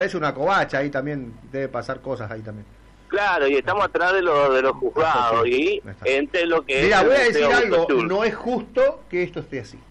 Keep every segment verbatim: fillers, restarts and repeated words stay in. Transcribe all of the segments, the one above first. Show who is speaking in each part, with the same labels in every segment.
Speaker 1: Es una covacha, ahí también debe pasar cosas ahí también.
Speaker 2: Claro, y estamos atrás de, lo, de los juzgados y entre lo que
Speaker 1: Mira,
Speaker 2: es...
Speaker 1: voy a decir
Speaker 2: Museo
Speaker 1: algo,
Speaker 2: Sur.
Speaker 1: no es justo que esto esté así.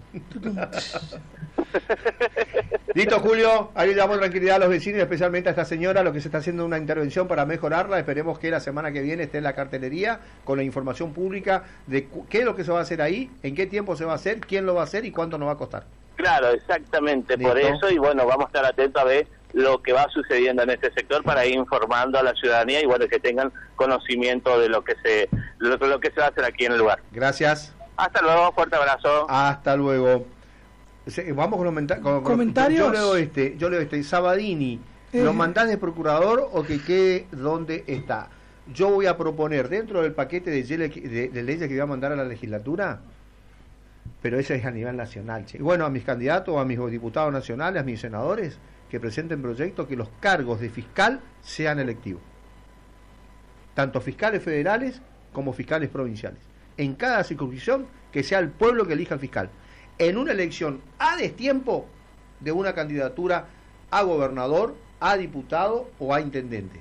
Speaker 1: Listo, Julio, ahí le damos tranquilidad a los vecinos, especialmente a esta señora, lo que se está haciendo una intervención para mejorarla. Esperemos que la semana que viene esté en la cartelería con la información pública de qué es lo que se va a hacer ahí, en qué tiempo se va a hacer, quién lo va a hacer y cuánto nos va a costar.
Speaker 2: Claro, exactamente,
Speaker 1: ¿Listo?
Speaker 2: por eso, y bueno, vamos a estar atentos a ver lo que va sucediendo en este sector para ir informando a la ciudadanía y bueno, que tengan conocimiento de lo que se lo, lo que se va a hacer aquí en el lugar.
Speaker 1: Gracias.
Speaker 2: Hasta luego, fuerte abrazo.
Speaker 1: Hasta luego. Se- Vamos con los menta- con- con-
Speaker 3: ¿Comentarios?
Speaker 1: Yo leo este, yo leo este. Sabadini,
Speaker 3: Eh.
Speaker 1: ¿lo mandás de procurador o que quede donde está? Yo voy a proponer dentro del paquete de, yele- de, de leyes que voy a mandar a la legislatura, pero eso es a nivel nacional, che. Y bueno, a mis candidatos, a mis diputados nacionales, a mis senadores, que presenten proyectos que los cargos de fiscal sean electivos. Tanto fiscales federales como fiscales provinciales. En cada circunscripción, que sea el pueblo que elija al fiscal. En una elección a destiempo de una candidatura a gobernador, a diputado o a intendente.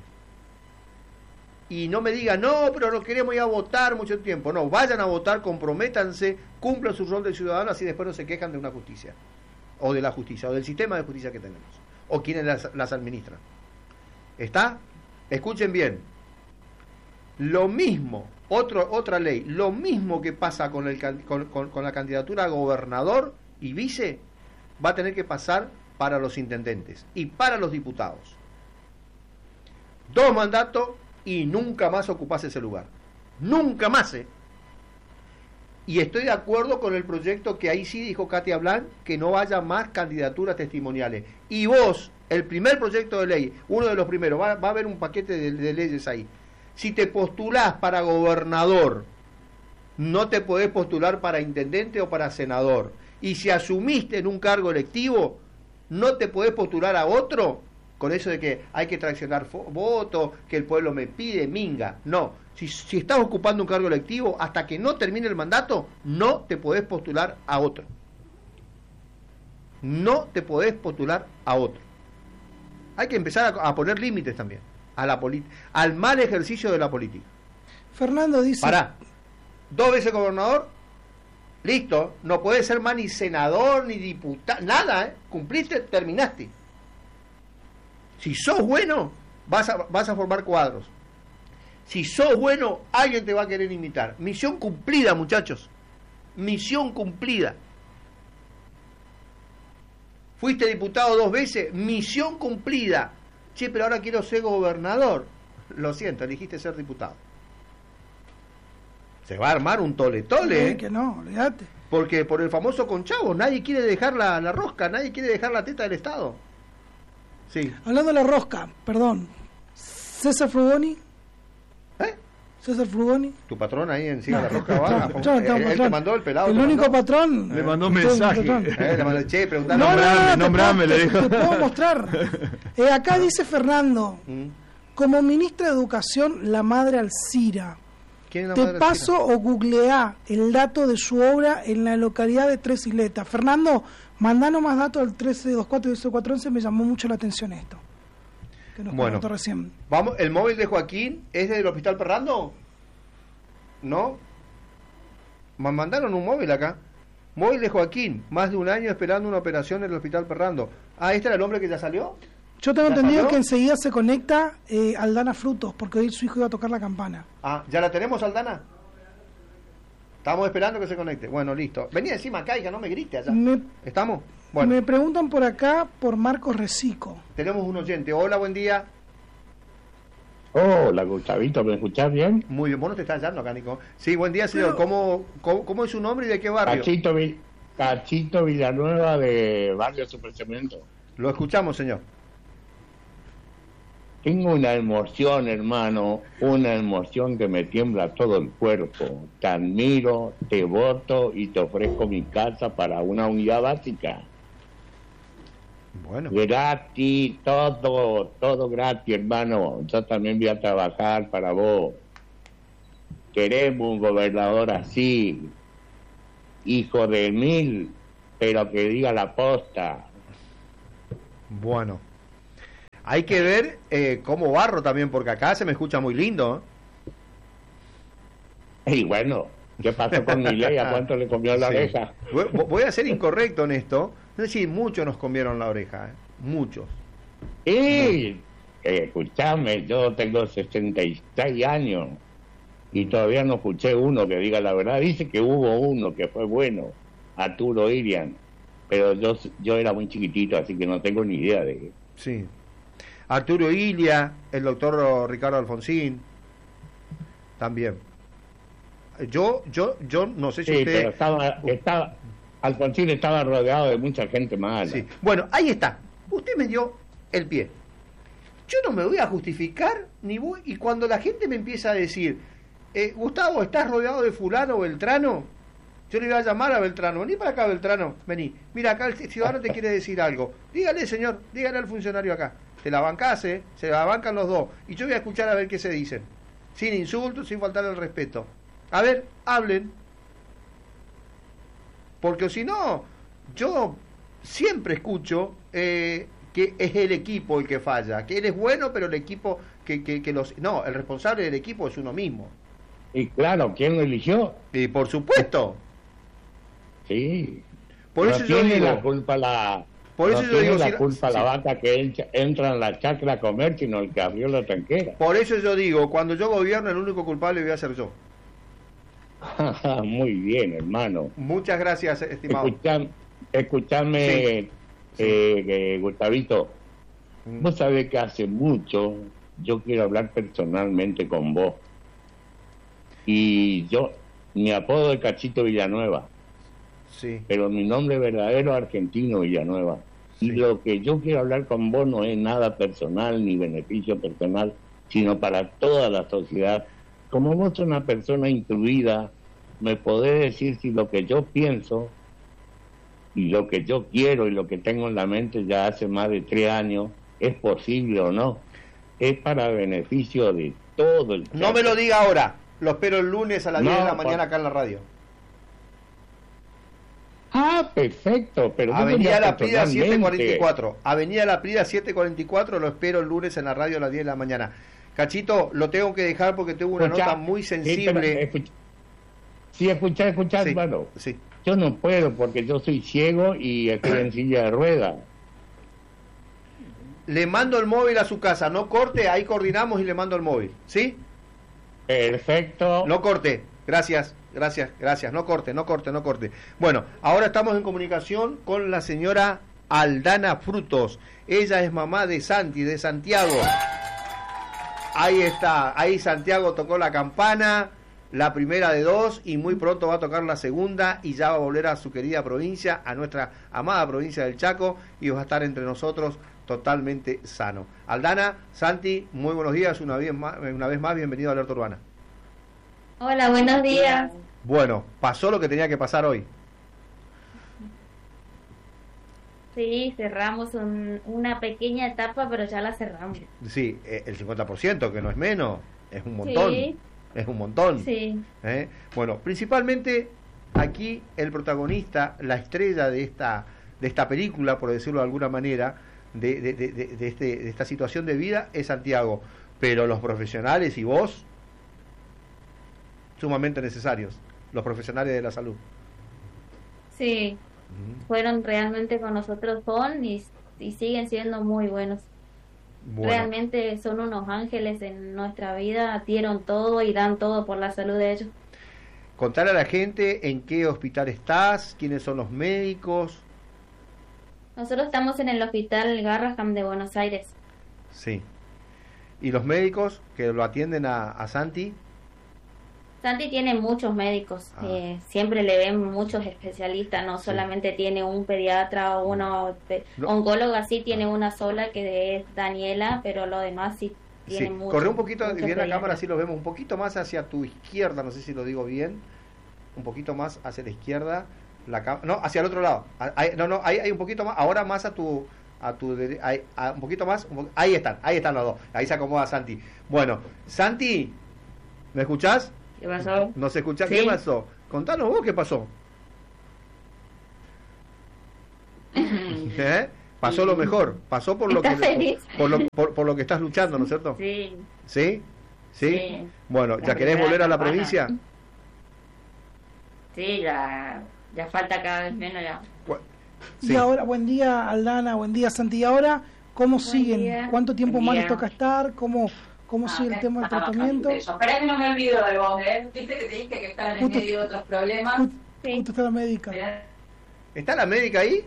Speaker 1: Y no me digan, no, pero no queremos ir a votar mucho tiempo. No, vayan a votar, comprométanse, cumplan su rol de ciudadano, así después no se quejan de una justicia. O de la justicia, o del sistema de justicia que tenemos. O quienes las, las administran. ¿Está? Escuchen bien. Lo mismo, otro, otra ley, lo mismo que pasa con, el, can- con, con, con la candidatura a gobernador y vice, va a tener que pasar para los intendentes y para los diputados. Dos mandatos y nunca más ocupás ese lugar. Nunca más, ¿eh? Y estoy de acuerdo con el proyecto que ahí sí dijo Katia Blanc, que no haya más candidaturas testimoniales. Y vos, el primer proyecto de ley, uno de los primeros, va, va a haber un paquete de, de leyes ahí. Si te postulás para gobernador, no te podés postular para intendente o para senador. Y si asumiste en un cargo electivo, no te podés postular a otro, con eso de que hay que traccionar votos, que el pueblo me pide, minga. No, si, si estás ocupando un cargo electivo, hasta que no termine el mandato, no te podés postular a otro. No te podés postular a otro. Hay que empezar a, a poner límites también a la al mal ejercicio de la política.
Speaker 3: Fernando dice...
Speaker 1: Pará, dos veces gobernador, listo, no puedes ser más ni senador, ni diputado, nada, ¿eh? Cumpliste, terminaste. Si sos bueno, vas a, vas a formar cuadros. Si sos bueno, alguien te va a querer imitar. Misión cumplida, muchachos. Misión cumplida. Fuiste diputado dos veces, misión cumplida. Che, pero ahora quiero ser gobernador. Lo siento, elegiste ser diputado. Se va a armar un tole-tole.
Speaker 3: Eh, que no, olvídate.
Speaker 1: Porque por el famoso conchavo, nadie quiere dejar la, la rosca, nadie quiere dejar la teta del Estado. Sí.
Speaker 3: Hablando de la rosca, perdón. César Frugoni.
Speaker 1: ¿Eh?
Speaker 3: César Frugoni.
Speaker 1: Tu patrón ahí encima
Speaker 3: No,
Speaker 1: de la rosca
Speaker 3: patrón,
Speaker 1: baja.
Speaker 3: patrón,
Speaker 1: él,
Speaker 3: tengo
Speaker 1: él te
Speaker 3: patrón.
Speaker 1: mandó el pelado.
Speaker 3: El
Speaker 1: te
Speaker 3: único
Speaker 1: mandó.
Speaker 3: patrón.
Speaker 4: Le mandó un
Speaker 3: tengo
Speaker 4: mensaje.
Speaker 3: patrón.
Speaker 1: Eh, le mandó, che, preguntale.
Speaker 3: No, no, no, no, te
Speaker 4: nombrame,
Speaker 3: puedo-
Speaker 4: le dijo.
Speaker 3: Te puedo mostrar. Eh, acá dice Fernando,
Speaker 1: ¿Mm?
Speaker 3: como ministra de Educación, la madre Alcira.
Speaker 1: ¿Quién es la
Speaker 3: Te
Speaker 1: madre
Speaker 3: paso o googleá el dato de su obra en la localidad de Tres Isletas. Fernando, mandanos más datos al trece dos cuatro diez cuatro once, me llamó mucho la atención esto. Que nos
Speaker 1: Bueno.
Speaker 3: comentó recién.
Speaker 1: Vamos, ¿el móvil de Joaquín es del Hospital Perrando? ¿No? Me mandaron un móvil acá. Móvil de Joaquín, más de un año esperando una operación en el Hospital Perrando. Ah, ¿este era el hombre que ya salió?
Speaker 3: Yo tengo
Speaker 1: ¿Ya
Speaker 3: entendido
Speaker 1: salió?
Speaker 3: que enseguida se conecta eh, Aldana Frutos, porque hoy su hijo iba a tocar la campana.
Speaker 1: Ah, ¿ya la tenemos, Aldana? Estamos esperando que se conecte. Bueno, listo. Vení encima acá, hija, no me grites allá.
Speaker 3: Me,
Speaker 1: ¿Estamos? Bueno,
Speaker 3: me preguntan por acá por Marcos Recico.
Speaker 1: tenemos un oyente. Hola, buen día.
Speaker 5: Hola, Gustavito, ¿me escuchás bien?
Speaker 1: Muy bien, vos no te estás hallando acá, Nico. Sí, buen día, señor.
Speaker 3: Pero-
Speaker 1: ¿Cómo, cómo, cómo es su nombre y de qué barrio?
Speaker 5: Cachito, Vi- Cachito Villanueva de Barrio Supercemento.
Speaker 1: Lo escuchamos, señor.
Speaker 5: Tengo una emoción, hermano, una emoción que me tiembla todo el cuerpo. Te admiro, te voto y te ofrezco mi casa para una unidad básica.
Speaker 1: Bueno.
Speaker 5: Gratis, todo, todo gratis, hermano. Yo también voy a trabajar para vos. Queremos un gobernador así, hijo de mil, pero que diga la posta.
Speaker 1: Bueno. Hay que ver eh, cómo barro también, porque acá se me escucha muy lindo. ¿eh?
Speaker 5: Y bueno, ¿qué pasó con Milei? ¿A cuánto le comió la
Speaker 1: Sí.
Speaker 5: oreja?
Speaker 1: Voy, voy a ser incorrecto en esto. Es decir, muchos nos comieron la oreja, ¿eh? Muchos.
Speaker 5: Y, eh, escuchame, yo tengo sesenta y seis años y todavía no escuché uno que diga la verdad. Dice que hubo uno que fue bueno, Arturo Irian, pero yo yo era muy chiquitito, así que no tengo ni idea de...
Speaker 1: Sí. Arturo Ilia, el doctor Ricardo Alfonsín, también. Yo, yo, yo no sé si
Speaker 5: Sí,
Speaker 1: usted...
Speaker 5: pero estaba, estaba, Alfonsín estaba rodeado de mucha gente mala.
Speaker 1: Sí. Bueno, ahí está. Usted me dio el pie. Yo no me voy a justificar, ni voy... Y cuando la gente me empieza a decir, eh, Gustavo, ¿estás rodeado de fulano o Beltrano? Yo le voy a llamar a Beltrano. Vení para acá, Beltrano. Vení. Mira, acá el ciudadano te quiere decir algo. Dígale, señor. Dígale al funcionario acá. Te la bancás, ¿eh? Se la bancan los dos. Y yo voy a escuchar a ver qué se dicen. Sin insultos, sin faltar el respeto. A ver, hablen. Porque si no, yo siempre escucho eh, que es el equipo el que falla. Que él es bueno, pero el equipo que, que, que los... No, el responsable del equipo es uno mismo.
Speaker 5: Y claro, ¿quién lo eligió?
Speaker 1: Y por supuesto.
Speaker 5: Sí.
Speaker 1: Por
Speaker 5: no
Speaker 1: eso yo
Speaker 5: tiene
Speaker 1: digo...
Speaker 5: la culpa la...
Speaker 1: Por eso
Speaker 5: no
Speaker 1: yo
Speaker 5: tiene
Speaker 1: digo,
Speaker 5: la
Speaker 1: si-
Speaker 5: culpa
Speaker 1: sí.
Speaker 5: la vaca que entra, entra en la chacra a comer, sino el que abrió la tranquera.
Speaker 1: Por eso yo digo, cuando yo gobierno, el único culpable voy a ser yo.
Speaker 5: Muy bien, hermano.
Speaker 1: Muchas gracias, estimado.
Speaker 5: Escucham- escuchame,
Speaker 1: Sí. Sí.
Speaker 5: eh, eh, Gustavito.
Speaker 1: Mm.
Speaker 5: Vos sabés que hace mucho yo quiero hablar personalmente con vos. Y yo, mi apodo es Cachito Villanueva,
Speaker 1: Sí.
Speaker 5: pero mi nombre verdadero es Argentino Villanueva.
Speaker 1: Sí.
Speaker 5: Y lo que yo quiero hablar con vos no es nada personal ni beneficio personal, sino para toda la sociedad. Como vos sos una persona instruida, me podés decir si lo que yo pienso y lo que yo quiero y lo que tengo en la mente ya hace más de tres años es posible o no. Es para beneficio de todo el
Speaker 1: No me lo diga ahora. Lo espero el lunes a las
Speaker 5: No,
Speaker 1: diez de la
Speaker 5: pa-
Speaker 1: mañana acá en la radio.
Speaker 5: Ah, perfecto, pero vos
Speaker 1: Avenida
Speaker 5: venías
Speaker 1: La Prida
Speaker 5: personalmente.
Speaker 1: siete cuarenta y cuatro. Avenida La Prida siete cuarenta y cuatro. Lo espero el lunes en la radio a las diez de la mañana. Cachito, lo tengo que dejar porque tengo una
Speaker 5: Escuchá,
Speaker 1: nota muy
Speaker 5: sí, pero
Speaker 1: sensible.
Speaker 5: escucha- Sí, escuchá, escuchá,
Speaker 1: Sí,
Speaker 5: hermano.
Speaker 1: sí.
Speaker 5: Yo no puedo porque yo soy ciego y estoy en silla de ruedas.
Speaker 1: Le mando el móvil a su casa. No corte, ahí coordinamos y le mando el móvil. ¿Sí?
Speaker 5: Perfecto.
Speaker 1: No corte. Gracias, gracias, gracias. No corte, no corte, no corte. Bueno, ahora estamos en comunicación con la señora Aldana Frutos. Ella es mamá de Santi, de Santiago. Ahí está, ahí Santiago tocó la campana, la primera de dos, y muy pronto va a tocar la segunda y ya va a volver a su querida provincia, a nuestra amada provincia del Chaco, y va a estar entre nosotros totalmente sano. Aldana, Santi, muy buenos días, una vez más, una vez más bienvenido a Alerta Urbana.
Speaker 4: Hola, buenos días.
Speaker 1: Bueno, pasó lo que tenía que pasar hoy.
Speaker 4: Sí, cerramos un- una pequeña etapa, pero ya la cerramos.
Speaker 1: Sí, eh, el cincuenta por ciento, que no es menos, es un montón.
Speaker 4: Sí.
Speaker 1: Es un montón.
Speaker 4: Sí,
Speaker 1: ¿eh? Bueno, principalmente aquí el protagonista, la estrella de esta de esta película, por decirlo de alguna manera, de, de, de, de, de este, de esta situación de vida es Santiago, pero los profesionales y vos, sumamente necesarios, los profesionales de la salud.
Speaker 4: sí,
Speaker 1: Ujú.
Speaker 4: fueron realmente con nosotros, son y, y siguen siendo muy buenos.
Speaker 1: Bueno,
Speaker 4: Realmente son unos ángeles en nuestra vida, dieron todo y dan todo por la salud de ellos.
Speaker 1: contarle a la gente en qué hospital estás, quiénes son los médicos.
Speaker 4: Nosotros estamos en el Hospital Garraham de Buenos Aires.
Speaker 1: Sí. Y los médicos que lo atienden a, a Santi.
Speaker 4: Santi tiene muchos médicos,
Speaker 1: Ah.
Speaker 4: eh, siempre le ven muchos especialistas, no
Speaker 1: Sí.
Speaker 4: solamente tiene un pediatra o uno, pe-
Speaker 1: No.
Speaker 4: oncóloga sí tiene una sola que es Daniela, pero lo demás sí tiene
Speaker 1: Sí.
Speaker 4: mucho.
Speaker 1: Corre un poquito,
Speaker 4: muchos
Speaker 1: bien la
Speaker 4: pediatras.
Speaker 1: cámara, así lo vemos, un poquito más hacia tu izquierda, no sé si lo digo bien. Un poquito más hacia la izquierda. La cam- no, hacia el otro lado. Ah, ahí- no, no, ahí hay un poquito más, ahora más a tu a tu dere- ahí, a- un poquito más, un po- ahí están, ahí están los dos. Ahí se acomoda Santi. Bueno, Santi, ¿me escuchás?
Speaker 4: ¿Qué pasó?
Speaker 1: ¿No se escucha?
Speaker 4: Sí.
Speaker 1: ¿Qué pasó? Contanos vos qué pasó. ¿Eh? Pasó lo mejor, pasó por lo que
Speaker 4: Está feliz.
Speaker 1: por lo, por, por lo que estás luchando, ¿no es cierto?
Speaker 4: Sí.
Speaker 1: ¿Sí? ¿Sí?
Speaker 6: Sí.
Speaker 1: Bueno,
Speaker 6: La
Speaker 1: ¿ya querés
Speaker 6: primera
Speaker 1: volver a la
Speaker 6: campana.
Speaker 1: provincia?
Speaker 6: Sí, ya, ya falta cada vez menos ya.
Speaker 1: Cu-
Speaker 3: Y
Speaker 1: Sí.
Speaker 3: ahora, buen día Aldana, buen día Santi. ¿Y ahora cómo siguen?
Speaker 4: día.
Speaker 3: ¿Cuánto tiempo
Speaker 6: Buen
Speaker 3: más
Speaker 6: día.
Speaker 3: les toca estar? ¿Cómo, cómo sigue el tema del tratamiento?
Speaker 7: Espera que no me olvido de vos, ¿eh? Viste que te dije que estaban en
Speaker 3: Justo-
Speaker 7: medio de otros problemas.
Speaker 3: Justo,
Speaker 4: Sí.
Speaker 3: justo está la médica.
Speaker 7: Mirá,
Speaker 1: ¿Está la médica ahí?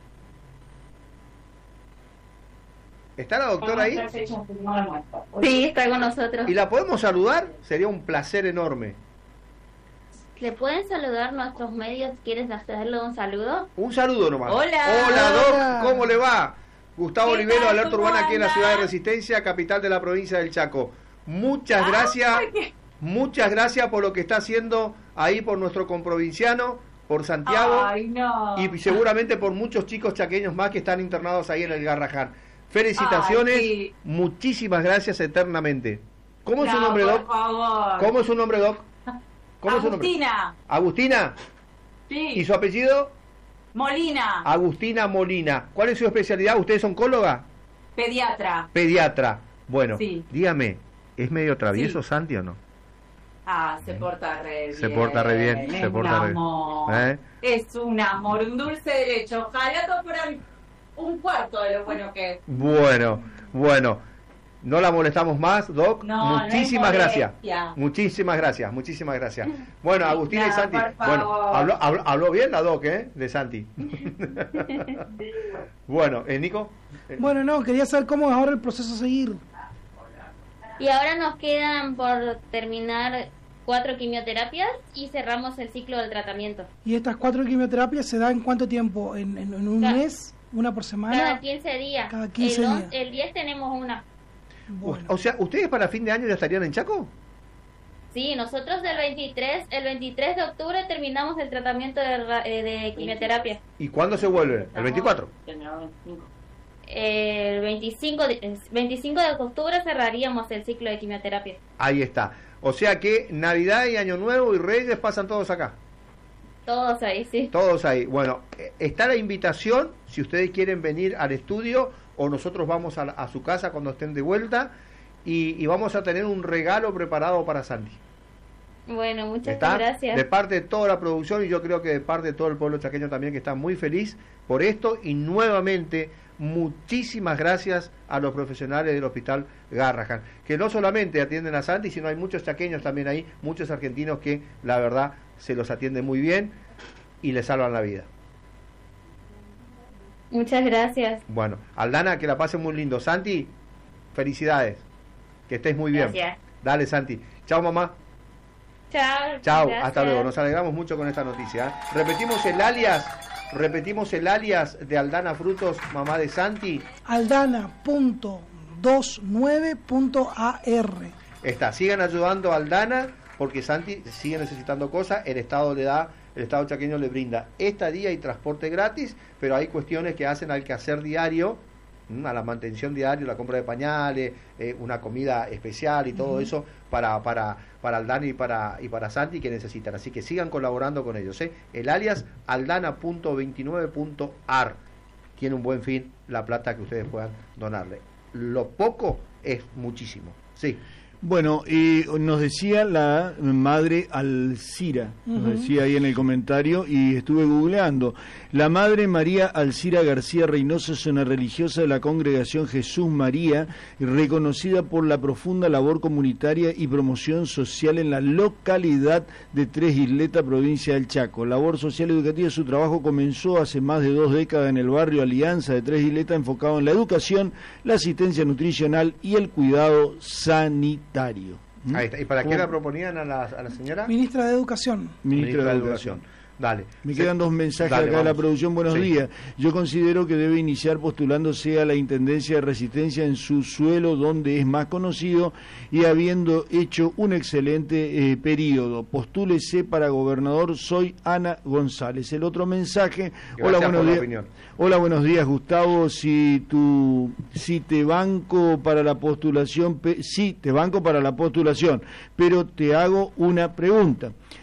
Speaker 1: ¿Está la doctora ahí?
Speaker 4: Sí, está con nosotros.
Speaker 1: ¿Y la podemos saludar? Sería un placer enorme.
Speaker 4: ¿Le pueden saludar nuestros medios? ¿Quieres hacerle un saludo?
Speaker 1: Un saludo nomás.
Speaker 7: Hola.
Speaker 1: Hola,
Speaker 3: Hola.
Speaker 1: Doc, ¿cómo le va? Gustavo
Speaker 7: ¿Qué
Speaker 1: Olivero,
Speaker 7: tal?
Speaker 1: alerta
Speaker 7: ¿Cómo
Speaker 1: urbana aquí en la
Speaker 7: anda?
Speaker 1: ciudad de Resistencia, capital de la provincia del Chaco. Muchas
Speaker 7: Ah,
Speaker 1: gracias,
Speaker 7: qué-
Speaker 1: muchas gracias por lo que está haciendo ahí por nuestro comprovinciano, por Santiago
Speaker 7: Ay, no.
Speaker 1: y seguramente por muchos chicos chaqueños más que están internados ahí en el Garrahan. Felicitaciones,
Speaker 7: Ay, sí.
Speaker 1: muchísimas gracias eternamente. ¿Cómo es su
Speaker 7: No,
Speaker 1: nombre,
Speaker 7: por
Speaker 1: Doc?
Speaker 7: favor.
Speaker 1: ¿Cómo es su nombre, Doc? ¿Cómo es su nombre?
Speaker 7: Agustina.
Speaker 1: Agustina.
Speaker 7: Sí.
Speaker 1: ¿Y su apellido?
Speaker 7: Molina.
Speaker 1: Agustina Molina. ¿Cuál es su especialidad? ¿Usted es oncóloga?
Speaker 7: Pediatra.
Speaker 1: Pediatra. Bueno,
Speaker 7: Sí.
Speaker 1: dígame, ¿es medio travieso
Speaker 7: Sí.
Speaker 1: Santi o no?
Speaker 7: Ah, se porta re bien.
Speaker 1: Se porta re bien,
Speaker 7: Es
Speaker 1: se
Speaker 7: un
Speaker 1: porta re bien.
Speaker 7: amor.
Speaker 1: ¿Eh?
Speaker 7: Es un amor, un dulce derecho. Ojalá todos fueran un cuarto de lo bueno que es.
Speaker 1: Bueno, bueno. No la molestamos más, Doc.
Speaker 7: No, no es
Speaker 1: muchísimas gracias.
Speaker 7: molestia.
Speaker 1: Muchísimas gracias, muchísimas gracias. Bueno, Agustina y
Speaker 7: Nada,
Speaker 1: Santi.
Speaker 7: por
Speaker 1: Bueno,
Speaker 7: favor.
Speaker 1: habló, habló, habló bien la Doc, ¿eh? De Santi. Bueno, ¿eh, Nico? Eh,
Speaker 3: Bueno, no, quería saber cómo es ahora el proceso a seguir.
Speaker 4: Y ahora nos quedan por terminar cuatro quimioterapias y cerramos el ciclo del tratamiento.
Speaker 3: ¿Y estas cuatro quimioterapias se dan en cuánto tiempo? ¿En, en, en un
Speaker 4: Ca-
Speaker 3: mes? ¿Una por semana?
Speaker 4: Cada quince días.
Speaker 3: Cada quince
Speaker 4: el, on-
Speaker 3: días.
Speaker 4: el diez tenemos una.
Speaker 3: Bueno.
Speaker 1: O sea, ¿ustedes para fin de año ya estarían en Chaco?
Speaker 4: Sí, nosotros el veintitrés, el veintitrés de octubre terminamos el tratamiento de, ra- eh, de quimioterapia.
Speaker 1: ¿Y cuándo se vuelve? ¿El veinticuatro?
Speaker 4: El veinticinco de, veinticinco de octubre cerraríamos el ciclo de quimioterapia.
Speaker 1: Ahí está. O sea que Navidad y Año Nuevo y Reyes pasan todos acá.
Speaker 4: Todos ahí, sí.
Speaker 1: Todos ahí. Bueno, eh, está la invitación, si ustedes quieren venir al estudio o nosotros vamos a, la- a su casa cuando estén de vuelta y, y vamos a tener un regalo preparado para Sandy.
Speaker 4: Bueno, muchas
Speaker 1: ¿Está?
Speaker 4: gracias.
Speaker 1: De parte de toda la producción y yo creo que de parte de todo el pueblo chaqueño también que está muy feliz por esto y nuevamente muchísimas gracias a los profesionales del Hospital Garrahan, que no solamente atienden a Sandy, sino hay muchos chaqueños también ahí, muchos argentinos que la verdad se los atiende muy bien y les salvan la vida.
Speaker 4: Muchas gracias.
Speaker 1: Bueno, Aldana, que la pasen muy lindo. Santi, felicidades, que estés muy bien.
Speaker 6: Gracias.
Speaker 1: Dale, Santi. Chao, mamá.
Speaker 4: Chao.
Speaker 1: Chao,
Speaker 4: gracias.
Speaker 1: hasta luego. Nos alegramos mucho con esta noticia. ¿eh? Repetimos el alias, repetimos el alias de Aldana Frutos, mamá de Santi.
Speaker 3: Aldana punto veintinueve punto a r.
Speaker 1: Está, sigan ayudando a Aldana porque Santi sigue necesitando cosas, el Estado le da, el Estado chaqueño le brinda estadía y transporte gratis, pero hay cuestiones que hacen al quehacer diario, ¿m? A la mantención diaria, la compra de pañales, eh, una comida especial y todo eso para para para Aldana y para y para Santi que necesitan, así que sigan colaborando con ellos, ¿eh? El alias aldana punto veintinueve punto a r tiene un buen fin la plata que ustedes puedan donarle. Lo poco es muchísimo. Sí.
Speaker 8: Bueno, y nos decía la madre Alcira, nos
Speaker 3: Ujú.
Speaker 8: decía ahí en el comentario, y estuve googleando. La madre María Alcira García Reynoso es una religiosa de la congregación Jesús María, reconocida por la profunda labor comunitaria y promoción social en la localidad de Tres Isletas, provincia del Chaco. Labor social y educativa, su trabajo comenzó hace más de dos décadas en el barrio Alianza de Tres Isletas, enfocado en la educación, la asistencia nutricional y el cuidado sanitario. ¿Mm?
Speaker 1: Ahí está. ¿Y para qué
Speaker 8: ¿Cómo?
Speaker 1: la proponían a la, a la señora?
Speaker 3: Ministra de Educación.
Speaker 8: Ministra de Educación.
Speaker 1: Dale.
Speaker 8: Me
Speaker 1: Se-
Speaker 8: quedan dos mensajes
Speaker 1: Dale,
Speaker 8: acá de la
Speaker 1: vamos.
Speaker 8: producción. Buenos
Speaker 1: Sí.
Speaker 8: días. Yo considero que debe iniciar postulándose a la Intendencia de Resistencia en su suelo, donde es más conocido, y habiendo hecho un excelente eh, periodo. Postúlese para gobernador. Soy Ana González. El otro mensaje.
Speaker 1: Gracias
Speaker 8: Hola,
Speaker 1: por
Speaker 8: buenos
Speaker 1: la
Speaker 8: días.
Speaker 1: opinión.
Speaker 8: Hola, buenos días, Gustavo. Si tu, si te banco para la postulación, pe- sí, te banco para la postulación, pero te hago una pregunta.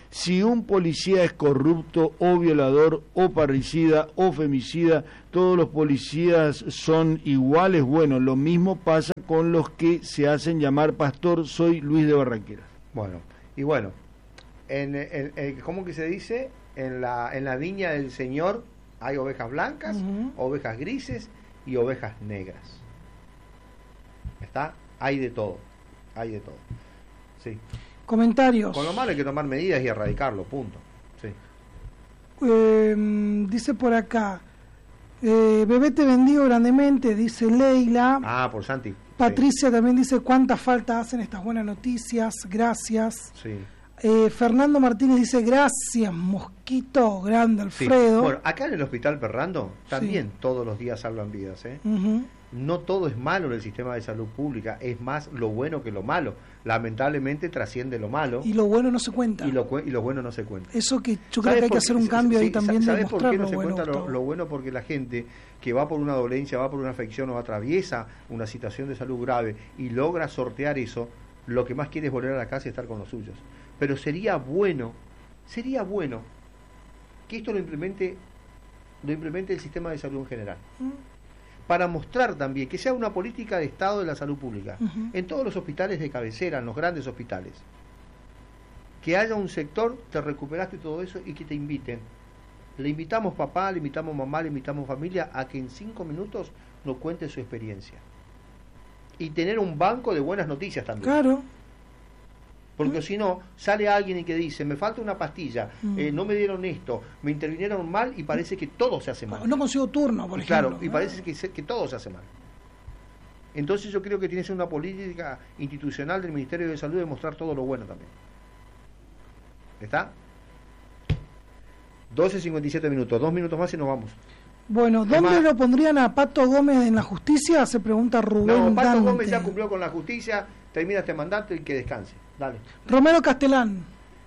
Speaker 8: Si un policía es corrupto o violador o parricida o femicida, todos los policías son iguales. Bueno, lo mismo pasa con los que se hacen llamar pastor. Soy Luis de Barranqueras.
Speaker 1: Bueno, y bueno, en, en, en, ¿cómo que se dice? En la, en la viña del Señor hay ovejas blancas, uh-huh. ovejas grises y ovejas negras. ¿Está? Hay de todo, hay de todo. Sí.
Speaker 3: Comentarios.
Speaker 1: Con lo malo hay que tomar medidas y erradicarlo, punto. Sí.
Speaker 3: Eh, dice por acá, eh, bebé te bendigo grandemente, dice Leila.
Speaker 1: Ah, por Santi.
Speaker 3: Patricia sí. también dice cuánta falta hacen estas buenas noticias, gracias.
Speaker 1: Sí.
Speaker 3: Eh, Fernando Martínez dice gracias, Mosquito Grande, Alfredo.
Speaker 1: Sí. Bueno, acá en el Hospital Perrando también sí. todos los días salvan vidas, ¿eh? Uh-huh. No todo es malo en el sistema de salud pública, es más lo bueno que lo malo. Lamentablemente trasciende lo malo.
Speaker 3: Y lo bueno no se cuenta.
Speaker 1: Y lo, y lo bueno no se cuenta.
Speaker 3: Eso que yo creo que hay que hacer un cambio sí, ahí también de mostrar
Speaker 1: por qué no
Speaker 3: lo
Speaker 1: se
Speaker 3: bueno.
Speaker 1: cuenta lo, lo bueno? Porque la gente que va por una dolencia, va por una afección o atraviesa una situación de salud grave y logra sortear eso, lo que más quiere es volver a la casa y estar con los suyos. Pero sería bueno, sería bueno que esto lo implemente, lo implemente el sistema de salud en general. ¿Mm? Para mostrar también que sea una política de Estado de la salud pública, uh-huh. en todos los hospitales de cabecera, en los grandes hospitales, que haya un sector, te recuperaste todo eso y que te inviten. Le invitamos papá, le invitamos mamá, le invitamos familia a que en cinco minutos nos cuente su experiencia. Y tener un banco de buenas noticias también.
Speaker 3: Claro.
Speaker 1: Porque si no, sale alguien y que dice, me falta una pastilla, mm. eh, no me dieron esto, me intervinieron mal y parece que todo se hace mal.
Speaker 3: No consigo turno, por
Speaker 1: y
Speaker 3: ejemplo.
Speaker 1: Claro, y parece que, se, que todo se hace mal. Entonces yo creo que tiene que ser una política institucional del Ministerio de Salud de mostrar todo lo bueno también. ¿Está? doce cincuenta y siete minutos, dos minutos más y nos vamos.
Speaker 3: Bueno, ¿dónde Además, lo pondrían a Pato Gómez en la justicia? Se pregunta Rubén
Speaker 1: No, Pato
Speaker 3: Dante.
Speaker 1: Gómez ya cumplió con la justicia, termina este mandato y que descanse. Dale.
Speaker 3: Romero Castelán.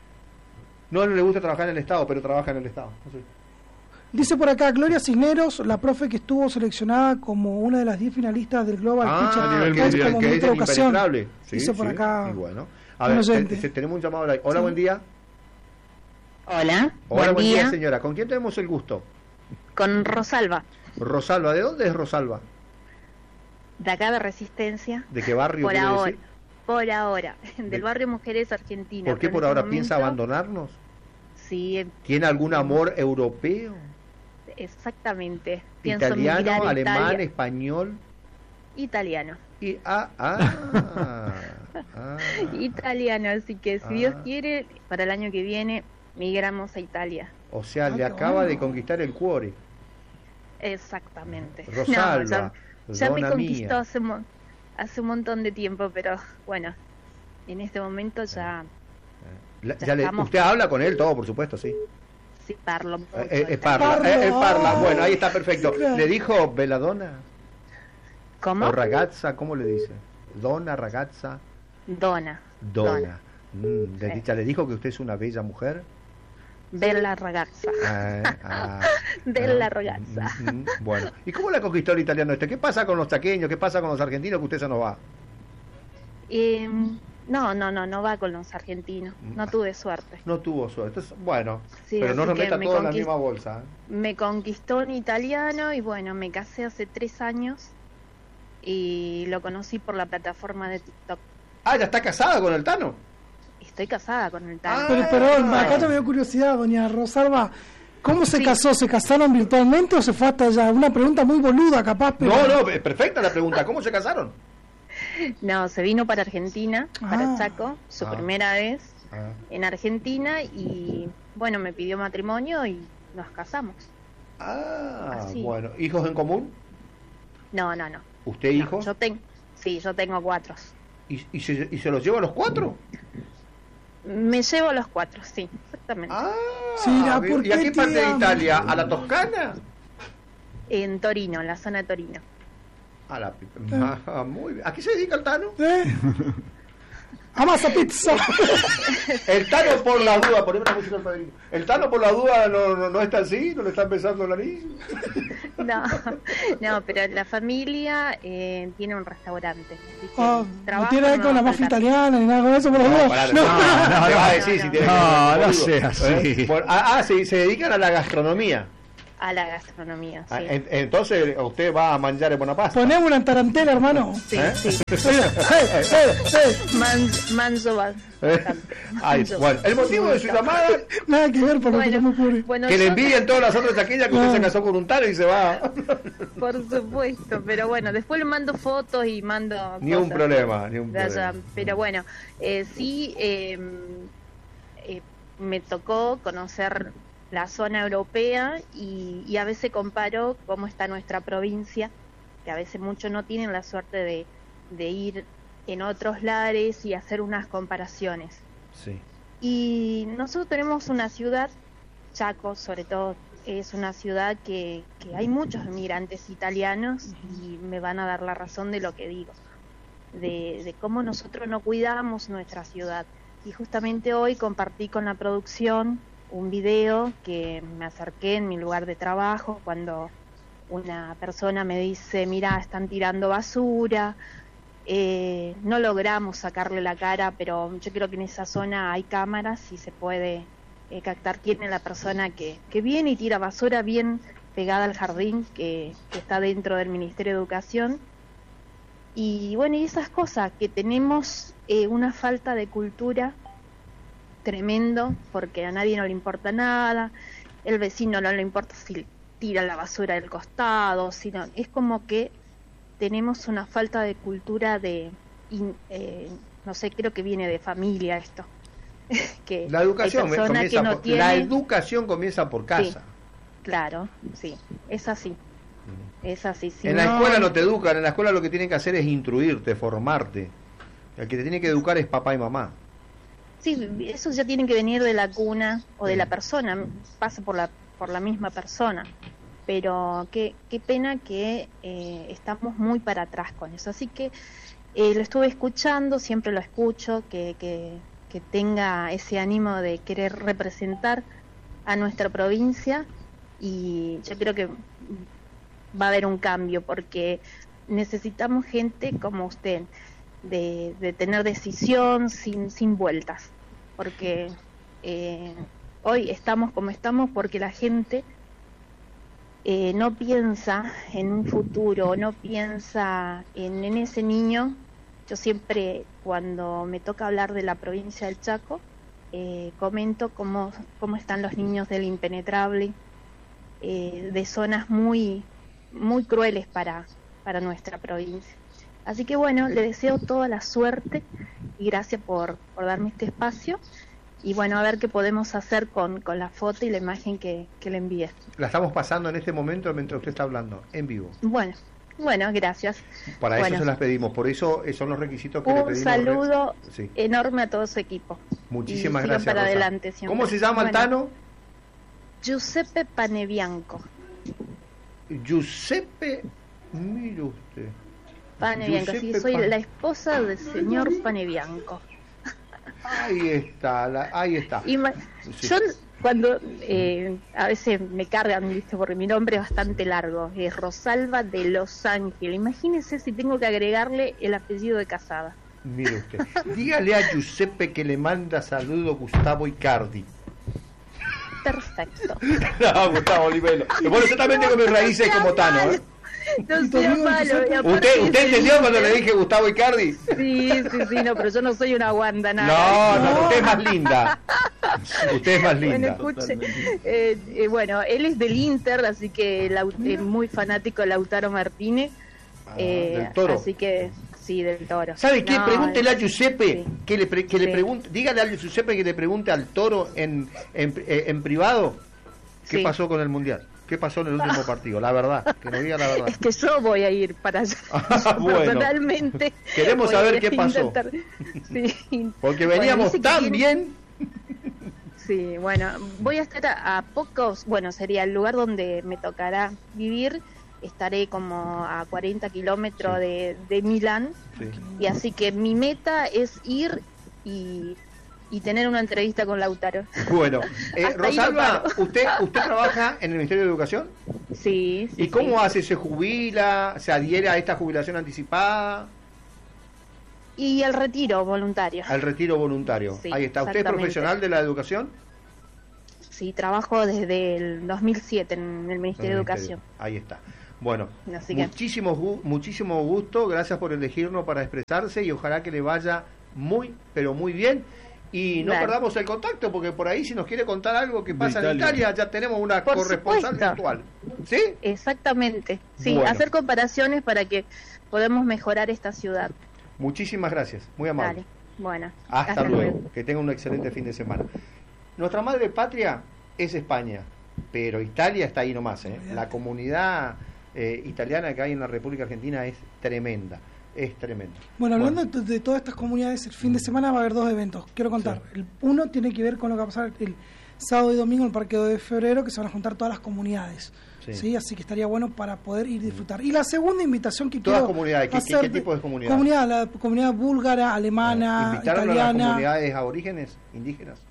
Speaker 1: No le gusta trabajar en el Estado, pero trabaja en el Estado. No sé.
Speaker 3: Dice por acá Gloria Cisneros, la profe que estuvo seleccionada como una de las diez finalistas del Global
Speaker 1: ah,
Speaker 3: Teacher
Speaker 1: a nivel mundial, que es impenetrable. Sí,
Speaker 3: Dice por
Speaker 1: sí,
Speaker 3: acá.
Speaker 1: Y bueno. A ver, te, te, tenemos un llamado ahí. Hola, sí. Buen día.
Speaker 9: Hola.
Speaker 1: Hola, buen, buen día.
Speaker 9: día,
Speaker 1: señora. ¿Con quién tenemos el gusto?
Speaker 9: Con Rosalba.
Speaker 1: Rosalba, ¿de dónde es Rosalba?
Speaker 9: De acá de Resistencia.
Speaker 1: ¿De qué barrio?
Speaker 9: Por ahora.
Speaker 1: Decir?
Speaker 9: Por ahora. Del
Speaker 1: de...
Speaker 9: barrio Mujeres Argentina.
Speaker 1: ¿Por qué por ahora momento... piensa abandonarnos?
Speaker 9: Sí.
Speaker 1: ¿Tiene algún amor europeo?
Speaker 9: Exactamente. Pienso
Speaker 1: ¿Italiano, alemán,
Speaker 9: Italia.
Speaker 1: español?
Speaker 9: Italiano.
Speaker 1: Y, ah, ah, ah,
Speaker 9: Italiano, así que si ah. Dios quiere, para el año que viene migramos a Italia.
Speaker 1: O sea, ah, le acaba bueno. de conquistar el cuore.
Speaker 9: Exactamente.
Speaker 1: Rosalba,
Speaker 9: no, ya, ya me conquistó
Speaker 1: mía.
Speaker 9: hace, hace un montón de tiempo, pero bueno, en este momento ya...
Speaker 1: La, ya ya le, usted habla con él todo, por supuesto, sí.
Speaker 9: Sí, parlo. Mucho,
Speaker 1: eh, eh, parla, parlo. Eh, eh, parla. Bueno, ahí está perfecto. ¿Le dijo Belladonna?
Speaker 9: ¿Cómo?
Speaker 1: O ragazza, ¿cómo le dice? Donna, ragazza.
Speaker 9: Donna.
Speaker 1: Donna. Mm, ¿le, sí. ¿Le dijo que usted es una bella mujer?
Speaker 9: Bella ragazza.
Speaker 1: Ah, ah,
Speaker 9: Bella
Speaker 1: ah,
Speaker 9: ragazza.
Speaker 1: Mm, mm, bueno, ¿y cómo la conquistó el italiano este? ¿Qué pasa con los chaqueños? ¿Qué pasa con los argentinos que usted se nos va?
Speaker 9: Eh, no, no, no, no va con los argentinos. No tuve suerte.
Speaker 1: No tuvo suerte. Entonces, bueno,
Speaker 9: sí,
Speaker 1: pero no nos meta todo en la misma bolsa. ¿eh?
Speaker 9: Me conquistó un italiano y bueno, me casé hace tres años y lo conocí por la plataforma de TikTok.
Speaker 1: Ah, ¿ya está casada con el Tano?
Speaker 9: Estoy casada con el Tano.
Speaker 3: Ah, pero perdón, acá te me dio curiosidad, doña Rosalba. ¿Cómo se sí. casó? ¿Se casaron virtualmente o se fue hasta allá? Una pregunta muy boluda, capaz. Pero...
Speaker 1: No, no, es perfecta la pregunta. ¿Cómo se casaron?
Speaker 9: No, se vino para Argentina, para
Speaker 3: ah.
Speaker 9: Chaco, su
Speaker 1: ah.
Speaker 9: primera vez
Speaker 1: ah.
Speaker 9: en Argentina y bueno, me pidió matrimonio y nos casamos.
Speaker 1: Ah, Así. Bueno. ¿Hijos en común?
Speaker 9: No, no, no.
Speaker 1: ¿Usted
Speaker 9: no,
Speaker 1: hijos?
Speaker 9: Yo tengo, sí, yo tengo cuatro.
Speaker 1: ¿Y, y, se, ¿Y se los lleva a los cuatro?
Speaker 9: Me llevo a los cuatro, sí, exactamente.
Speaker 1: Ah,
Speaker 3: sí, ¿y
Speaker 1: ¿y a qué parte de Italia? ¿A la Toscana?
Speaker 9: En Torino, en la zona de Torino.
Speaker 1: A la ah, muy bien. ¿A qué se dedica el Tano?
Speaker 3: ¿Eh? Amasa pizza.
Speaker 1: El Tano por la duda, poneme una música al padrino. El Tano por la duda no, no, no está así, no le están besando la nariz.
Speaker 9: No, no, pero la familia eh, tiene un restaurante. así que
Speaker 3: Ah,
Speaker 9: el
Speaker 3: no
Speaker 9: trabajo
Speaker 3: tiene que ver
Speaker 9: no
Speaker 3: con la
Speaker 9: va a
Speaker 3: mafia
Speaker 9: faltar.
Speaker 3: italiana ni nada con eso, por
Speaker 1: No,
Speaker 3: favor.
Speaker 1: pará,
Speaker 3: No.
Speaker 1: no, no, te va a decir
Speaker 9: no,
Speaker 1: si
Speaker 9: no.
Speaker 1: tiene
Speaker 8: No,
Speaker 1: que ver
Speaker 8: no
Speaker 1: con
Speaker 8: sea
Speaker 1: algo,
Speaker 8: así.
Speaker 1: ¿eh? Por- ah, ah, sí, se dedican a la gastronomía.
Speaker 9: A la gastronomía, sí.
Speaker 1: Ah, en- entonces usted va a mangiare buena pasta.
Speaker 3: Ponemos una tarantela, hermano.
Speaker 9: Sí,
Speaker 1: ¿Eh?
Speaker 9: sí.
Speaker 3: Mira, eh, eh, eh.
Speaker 9: Man- manso va.
Speaker 1: ¿Eh? Ay, bueno, el motivo de su llamada,
Speaker 3: Nada que ver, por lo que yo me
Speaker 9: Bueno,
Speaker 3: pobre.
Speaker 9: bueno,
Speaker 1: que le
Speaker 9: yo-
Speaker 1: envíen todas las otras aquellas que usted
Speaker 3: No.
Speaker 1: se casó con un tal y se va.
Speaker 9: Por supuesto, pero bueno, después le mando fotos y mando
Speaker 1: Ni un
Speaker 9: cosas
Speaker 1: problema, ni un
Speaker 9: de allá.
Speaker 1: problema.
Speaker 9: Pero bueno, eh, sí eh, eh, me tocó conocer la zona europea y, y a veces comparo cómo está nuestra provincia, que a veces muchos no tienen la suerte de, de ir en otros lares y hacer unas comparaciones.
Speaker 1: Sí.
Speaker 9: Y nosotros tenemos una ciudad, Chaco sobre todo, es una ciudad que, que hay muchos inmigrantes italianos y me van a dar la razón de lo que digo, de, de cómo nosotros no cuidamos nuestra ciudad. Y justamente hoy compartí con la producción un video que me acerqué en mi lugar de trabajo cuando una persona me dice, mira, están tirando basura. Eh, no logramos sacarle la cara, pero yo creo que en esa zona hay cámaras y se puede eh, captar quién es la persona que, que viene y tira basura bien pegada al jardín que, que está dentro del Ministerio de Educación. Y bueno, y esas cosas, que tenemos eh, una falta de cultura tremendo, porque a nadie no le importa nada, el vecino no le importa si tira la basura del costado, sino es como que tenemos una falta de cultura de, in- eh, no sé, creo que viene de familia esto. que
Speaker 1: La educación
Speaker 9: hay personas
Speaker 1: comienza
Speaker 9: que no
Speaker 1: por,
Speaker 9: tienen-
Speaker 1: la educación comienza por casa.
Speaker 9: Claro, sí, es así, es así. Si
Speaker 1: en la
Speaker 9: no-
Speaker 1: escuela no te educan, en la escuela lo que tienen que hacer es instruirte, formarte. El que te tiene que educar es papá y mamá.
Speaker 9: Sí, eso ya tiene que venir de la cuna o de
Speaker 1: Sí.
Speaker 9: la persona, pasa por la por la misma persona. Pero qué, qué pena que eh, estamos muy para atrás con eso. Así que eh, lo estuve escuchando, siempre lo escucho, que, que, que tenga ese ánimo de querer representar a nuestra provincia, y yo creo que va a haber un cambio porque necesitamos gente como usted, de, de tener decisión sin, sin vueltas, porque eh, hoy estamos como estamos porque la gente eh, no piensa en un futuro, no piensa en, en ese niño. Yo siempre, cuando me toca hablar de la provincia del Chaco, eh, comento cómo, cómo están los niños del impenetrable, eh, de zonas muy, muy crueles para, para nuestra provincia. Así que bueno, le deseo toda la suerte y gracias por, por darme este espacio. Y bueno, a ver qué podemos hacer con, con la foto y la imagen que, que le envié.
Speaker 1: La estamos pasando en este momento mientras usted está hablando, en vivo.
Speaker 9: Bueno, bueno, gracias.
Speaker 1: Para
Speaker 9: Bueno.
Speaker 1: eso se las pedimos, por eso eh, son los requisitos que le
Speaker 9: Un
Speaker 1: pedimos.
Speaker 9: saludo
Speaker 1: Sí.
Speaker 9: enorme a todo su equipo.
Speaker 1: Muchísimas
Speaker 9: Y sigan
Speaker 1: gracias,
Speaker 9: para
Speaker 1: Rosa.
Speaker 9: adelante siempre.
Speaker 1: ¿Cómo se llama el
Speaker 9: Bueno,
Speaker 1: Tano?
Speaker 9: Giuseppe Panebianco.
Speaker 1: Giuseppe, mire usted.
Speaker 9: Panebianco, sí,
Speaker 1: Giuseppe
Speaker 9: soy
Speaker 1: Pane-
Speaker 9: la esposa del señor Panebianco.
Speaker 1: Ahí está, la- ahí está.
Speaker 9: Y ma-
Speaker 1: Sí.
Speaker 9: yo cuando eh, a veces me cargan, ¿viste? Porque mi nombre es bastante largo, es Rosalba de Los Ángeles. Imagínense si tengo que agregarle el apellido de casada.
Speaker 1: Mire usted. Dígale a Giuseppe que le manda saludo Gustavo Icardi.
Speaker 9: Perfecto.
Speaker 1: No, Gustavo Olivelo. Bueno, yo también tengo mis raíces
Speaker 9: No sea
Speaker 1: como Tano,
Speaker 9: malo.
Speaker 1: ¿eh?
Speaker 9: No sea malo. y aparte
Speaker 1: ¿Usted, ¿Usted
Speaker 9: es
Speaker 1: entendió
Speaker 9: el-
Speaker 1: cuando le dije Gustavo Icardi?
Speaker 9: Sí, sí, sí, no, pero yo no soy una Wanda, nada.
Speaker 1: No, no, usted es más linda. Usted es más
Speaker 9: Bueno,
Speaker 1: linda.
Speaker 9: escuche, eh, eh, bueno, él es del Inter, así que Lau- es muy fanático de Lautaro Martínez.
Speaker 1: Ah,
Speaker 9: eh,
Speaker 1: del Toro.
Speaker 9: Así que sí, del Toro.
Speaker 1: ¿Sabe qué?
Speaker 9: No,
Speaker 1: Pregúntele a
Speaker 9: eh,
Speaker 1: Giuseppe,
Speaker 9: sí.
Speaker 1: que le, pre- que le
Speaker 9: Sí.
Speaker 1: pregunte, dígale a Giuseppe que le pregunte al Toro en, en, eh, en privado qué
Speaker 9: Sí.
Speaker 1: pasó con el Mundial, qué pasó en el último partido, la verdad, que nos diga la verdad.
Speaker 9: Es que yo voy a ir para allá.
Speaker 1: Ah,
Speaker 9: Yo
Speaker 1: bueno.
Speaker 9: Personalmente.
Speaker 1: Queremos
Speaker 9: voy a
Speaker 1: saber qué pasó.
Speaker 9: intentar- Sí.
Speaker 1: Porque
Speaker 9: Bueno,
Speaker 1: veníamos
Speaker 9: dice que
Speaker 1: tan
Speaker 9: tiene-
Speaker 1: bien.
Speaker 9: Sí, bueno, voy a estar a, a pocos, bueno, sería el lugar donde me tocará vivir. Estaré como a cuarenta kilómetros
Speaker 1: Sí.
Speaker 9: de, de Milán.
Speaker 1: Sí.
Speaker 9: Y así que mi meta es ir y, y tener una entrevista con Lautaro.
Speaker 1: Bueno, eh,
Speaker 9: Hasta ahí lo
Speaker 1: Rosalba,
Speaker 9: paro.
Speaker 1: ¿usted, ¿usted trabaja en el Ministerio de Educación?
Speaker 9: Sí, sí.
Speaker 1: ¿Y cómo
Speaker 9: sí.
Speaker 1: hace? ¿Se jubila? ¿Se adhiere a esta jubilación anticipada?
Speaker 9: Y el retiro voluntario.
Speaker 1: Al retiro voluntario.
Speaker 9: Sí,
Speaker 1: Ahí está. ¿Usted es
Speaker 9: exactamente.
Speaker 1: profesional de la educación?
Speaker 9: Sí, trabajo desde el dos mil siete en el Ministerio de Educación.
Speaker 1: Ahí está. Bueno,
Speaker 9: Así que-
Speaker 1: muchísimo, gu- muchísimo gusto. Gracias por elegirnos para expresarse y ojalá que le vaya muy, pero muy bien. Y no
Speaker 9: Dale.
Speaker 1: perdamos el contacto porque por ahí si nos quiere contar algo que
Speaker 8: De
Speaker 1: pasa en
Speaker 8: Italia.
Speaker 1: Italia, ya tenemos una
Speaker 9: Por
Speaker 1: corresponsal
Speaker 9: supuesto.
Speaker 1: virtual. ¿Sí?
Speaker 9: Exactamente. Sí,
Speaker 1: Bueno.
Speaker 9: hacer comparaciones para que podamos mejorar esta ciudad.
Speaker 1: Muchísimas gracias. Muy amable.
Speaker 9: Dale. Bueno.
Speaker 1: Hasta, luego. Que tenga un excelente fin de semana. Nuestra madre patria es España, pero Italia está ahí nomás. ¿eh? La comunidad eh, italiana que hay en la República Argentina es tremenda. Es tremenda.
Speaker 3: Bueno, hablando de, de todas estas comunidades, el fin de semana va a haber dos eventos. Quiero contar. El uno tiene que ver con lo que va a pasar el sábado y domingo en el Parque de Febrero, que se van a juntar todas las comunidades.
Speaker 1: Sí.
Speaker 3: Sí. Así que estaría bueno para poder ir a disfrutar. Y la segunda invitación que
Speaker 1: Todas
Speaker 3: quiero
Speaker 1: comunidades. ¿Qué, qué,
Speaker 3: hacer
Speaker 1: qué
Speaker 3: de-
Speaker 1: tipo de comunidad?
Speaker 3: Comunidad, la comunidad búlgara, alemana,
Speaker 1: ¿Invitaron a las
Speaker 3: italiana.
Speaker 1: comunidades aborígenes indígenas?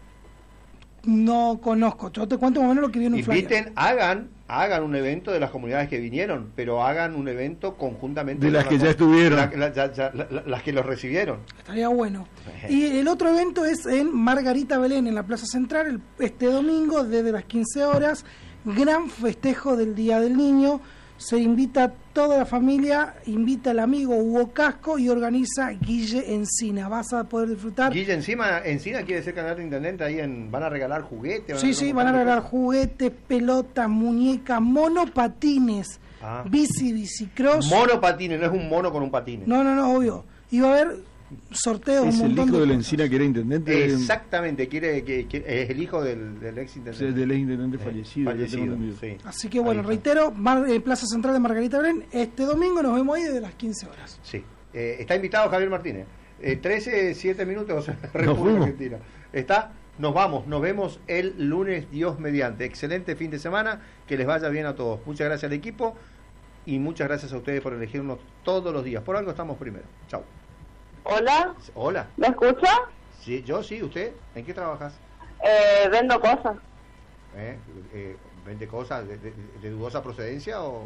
Speaker 3: No conozco. Yo te cuento más o menos lo que viene en un flyer.
Speaker 1: Inviten, hagan, hagan un evento de las comunidades que vinieron, pero hagan un evento conjuntamente
Speaker 8: De
Speaker 1: con
Speaker 8: las
Speaker 1: la
Speaker 8: que
Speaker 1: com-
Speaker 8: ya estuvieron.
Speaker 1: la- la- ya- ya- la- la- las que los recibieron.
Speaker 3: Estaría bueno. Y el otro evento es en Margarita Belén, en la Plaza Central, el- este domingo, desde las quince horas. Gran festejo del Día del Niño. Se invita a toda la familia, invita al amigo Hugo Casco y organiza Guille Encina. Vas a poder disfrutar.
Speaker 1: Guille encima, Encina quiere ser candidato a intendente ahí en, van a regalar juguetes.
Speaker 3: Sí, sí, van a regalar juguetes, pelotas, muñecas, monopatines,
Speaker 1: Ah.
Speaker 3: bici, bicicross.
Speaker 1: Monopatines, no es un mono con un patine.
Speaker 3: No, no, no, obvio. Y va a haber sorteos,
Speaker 8: Es
Speaker 3: un
Speaker 8: el
Speaker 3: montón
Speaker 8: hijo
Speaker 3: de
Speaker 8: de la
Speaker 3: cosas.
Speaker 8: Encina que era intendente.
Speaker 1: Exactamente, quiere que, que- es el hijo del, del ex
Speaker 8: Sí,
Speaker 1: intendente.
Speaker 8: del ex intendente
Speaker 1: Eh,
Speaker 8: fallecido.
Speaker 1: fallecido,
Speaker 8: que tengo entendido.
Speaker 1: sí.
Speaker 3: Así que bueno,
Speaker 1: Ahí está.
Speaker 3: reitero, Mar- eh, Plaza Central de Margarita Belén, este domingo nos vemos ahí desde las quince horas.
Speaker 1: Sí. Eh, está invitado Javier Martínez. Eh, trece, siete minutos,
Speaker 8: fuimos.
Speaker 1: República Argentina. Está, nos vamos, nos vemos el lunes, Dios mediante. Excelente fin de semana, que les vaya bien a todos. Muchas gracias al equipo y muchas gracias a ustedes por elegirnos todos los días. Por algo estamos primero. Chao.
Speaker 10: Hola,
Speaker 1: Hola.
Speaker 10: ¿me escucha?
Speaker 1: Sí, yo sí, ¿usted? ¿En qué trabajas?
Speaker 10: Eh, vendo cosas.
Speaker 1: ¿Eh? Eh, ¿Vende cosas de, de- de dudosa procedencia o...?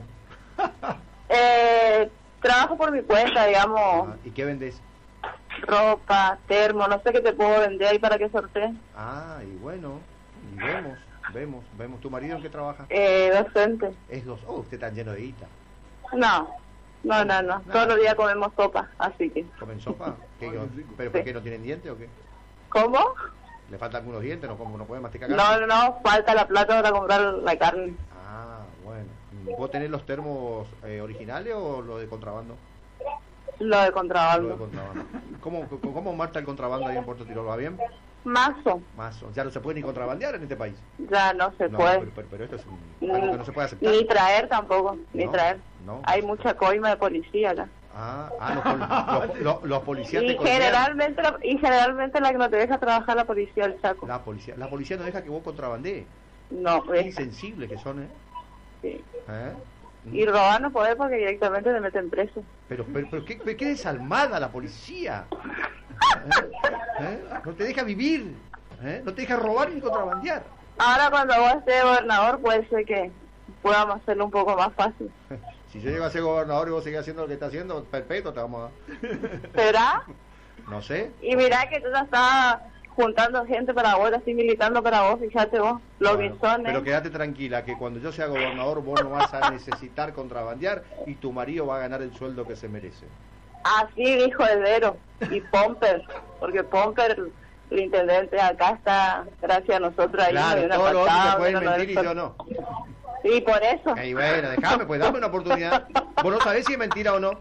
Speaker 10: Eh, trabajo por mi cuenta, digamos,
Speaker 1: Ah, ¿y qué vendes?
Speaker 10: ropa, termo, no sé qué te puedo vender ahí para que sortee.
Speaker 1: Ah, y bueno, y vemos, vemos, vemos. ¿Tu marido en qué trabaja?
Speaker 10: Eh, docente.
Speaker 1: Es dos. Oh, usted está lleno de guita.
Speaker 10: No, no, no, no. Todos los días comemos sopa, así que.
Speaker 1: ¿Comen sopa? ¿Qué, ¿Pero por qué no tienen dientes o qué?
Speaker 10: ¿Cómo?
Speaker 1: ¿Le faltan algunos dientes? ¿No, como no pueden masticar
Speaker 10: No,
Speaker 1: carne?
Speaker 10: no, no, falta la plata para comprar la carne.
Speaker 1: Ah, bueno. ¿Vos tenés los termos eh, originales o los de contrabando?
Speaker 10: Lo de
Speaker 1: Los de
Speaker 10: contrabando.
Speaker 1: contrabando. ¿Cómo, cómo, cómo marcha el contrabando ahí en Puerto Tirol? ¿Va bien?
Speaker 10: Mazo,
Speaker 1: Más. Ya no se puede ni contrabandear en este país.
Speaker 10: ya no se
Speaker 1: No,
Speaker 10: puede.
Speaker 1: pero, pero- pero esto es un, algo que no se puede aceptar.
Speaker 10: Ni traer tampoco, ni
Speaker 1: No,
Speaker 10: traer.
Speaker 1: no.
Speaker 10: Hay mucha coima de policía acá.
Speaker 1: Ah, ah los, pol- los, los- los policías
Speaker 10: Y
Speaker 1: te coimean.
Speaker 10: generalmente, la, y generalmente la que no te deja trabajar la policía del Chaco.
Speaker 1: La policía, la policía no deja que vos contrabandees.
Speaker 10: No,
Speaker 1: Qué
Speaker 10: es,
Speaker 1: insensibles que son, ¿eh?
Speaker 10: sí.
Speaker 1: ¿Eh?
Speaker 10: Y robar no podés porque directamente te meten preso.
Speaker 1: Pero, pero, pero qué, qué desalmada la policía. ¿Eh? ¿Eh? No te deja vivir. ¿Eh? No te deja robar ni contrabandear.
Speaker 10: Ahora cuando vos estés gobernador puede ser que podamos hacerlo un poco más fácil.
Speaker 1: Si yo llego a ser gobernador y vos seguís haciendo lo que está haciendo, perpetuo te vamos a dar.
Speaker 10: ¿Será?
Speaker 1: No sé.
Speaker 10: Y mirá que tú ya estás juntando gente para vos, así militando para vos, fíjate vos, los
Speaker 1: Bueno,
Speaker 10: bisones.
Speaker 1: pero quédate tranquila, que cuando yo sea gobernador vos no vas a necesitar contrabandear y tu marido va a ganar el sueldo que se merece.
Speaker 10: Así dijo Herbero y Pomper, porque Pomper, el intendente acá está, gracias a nosotros ahí.
Speaker 1: Claro,
Speaker 10: me dio una
Speaker 1: todos los otros
Speaker 10: patada,
Speaker 1: te pueden
Speaker 10: pero no
Speaker 1: mentir y
Speaker 10: es-
Speaker 1: yo no.
Speaker 10: Sí, por eso.
Speaker 1: Y bueno, déjame, pues dame una oportunidad. Vos no sabés si es mentira o no.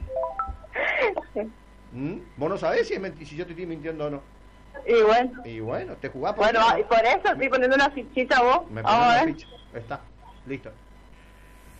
Speaker 1: ¿Mm? Vos no sabés si, es menti- si yo te estoy mintiendo o no.
Speaker 10: Y bueno,
Speaker 1: Y bueno, te jugás por
Speaker 10: bueno,
Speaker 1: mí, ¿no?
Speaker 10: y por eso estoy poniendo una fichita a vos.
Speaker 1: Me
Speaker 10: Vamos
Speaker 1: pones
Speaker 10: a
Speaker 1: la
Speaker 10: ver.
Speaker 1: ficha. Está, listo.